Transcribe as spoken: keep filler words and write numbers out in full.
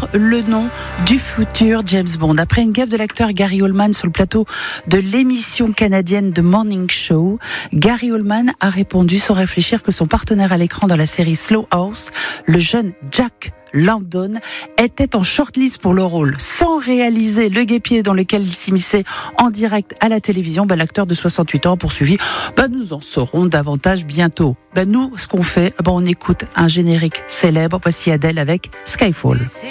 le nom du futur James Bond. Après une gaffe de l'acteur Gary Oldman sur le plateau de l'émission canadienne The Morning Show, Gary Oldman a répondu sans réfléchir que son partenaire à l'écran dans la série Slow Horse, le jeune Jack London, était en shortlist pour le rôle. Sans réaliser le guêpier dans lequel il s'immisçait en direct à la télévision, ben, l'acteur de soixante-huit ans a poursuivi. Ben, nous en saurons davantage bientôt. Ben, nous, ce qu'on fait, ben, on écoute un générique célèbre. Voici Adele avec Skyfall.